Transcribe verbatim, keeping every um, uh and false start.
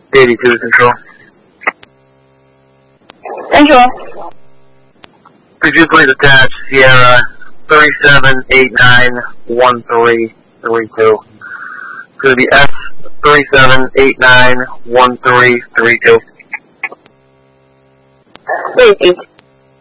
eighty-two Central. Central. Could you please attach Sierra three seven eight nine one three three two? It's going to be S three seven eight nine one three three two. Thank you.